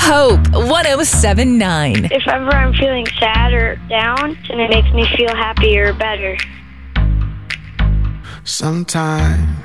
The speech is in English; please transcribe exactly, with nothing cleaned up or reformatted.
Hope one oh seven point nine. If ever I'm feeling sad or down, then it makes me feel happier or better. Sometimes